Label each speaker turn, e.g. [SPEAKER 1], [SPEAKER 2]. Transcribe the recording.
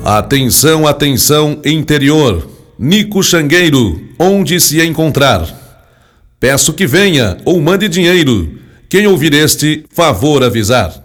[SPEAKER 1] Atenção, atenção, interior. Nico Xangueiro, onde se encontrar? Peço que venha ou mande dinheiro. Quem ouvir este, favor avisar.